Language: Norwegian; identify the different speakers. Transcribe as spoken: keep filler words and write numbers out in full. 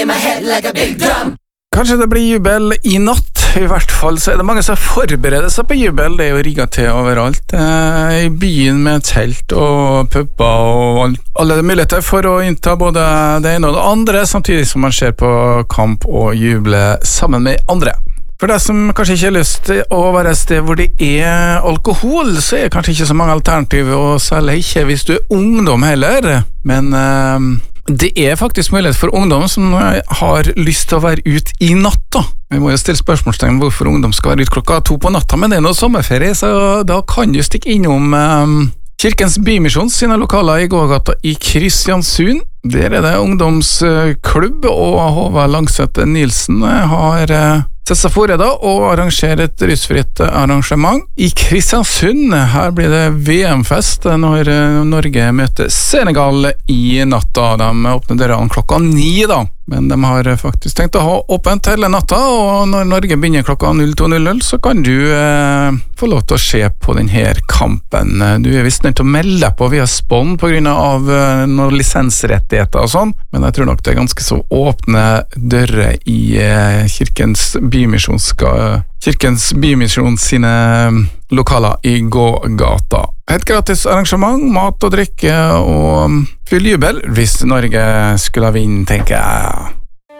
Speaker 1: in my head like a big drum.
Speaker 2: Kanskje det blir jubel i natt, i hvert fall så er det mange som forbereder seg på jubel, det er jo rigget til overalt, eh, i byen med telt og pubber og alle muligheter for å innta både det ene og det andre, samtidig som man ser på kamp og juble sammen med andre. For deg som kanskje ikke har lyst til å være et sted hvor det er alkohol, så er det kanskje ikke så mange alternativer, og særlig ikke hvis du er ungdom heller, men eh, det er faktisk mulighet for ungdom som har lyst til å være ut i natta. Vi må jo stille spørsmålstegn hvorfor ungdom skal være ut klokka to på natta, men det er noe sommerferie, så da kan du stikke innom eh, Kirkens Bymisjon sine lokaler i gågata i Kristiansund. Der er det ungdomsklubb, og Håvard Langseth Nilsen har eh, sett seg forreda og arrangerer et rusfritt arrangement i Kristiansund. Her blir det V M-fest når Norge møter Senegal i natta. De åpner dørene klokka ni da, men de har faktisk tenkt å ha åpent hele natta, og når Norge begynner klokka null to null null, så kan du eh, få lov til å se på denne kampen. Du er visst nødt til å melde deg på via Spon på grunn av eh, noen lisensrettigheter og sånn, men jeg tror nok det er ganske så åpne dører i eh, Kirkens Bymisjon skal Kirkens Bymisjon sine lokaler i gågata. Et gratis arrangement, mat og drikke og full jubel hvis Norge skulle vinne, tenker jeg.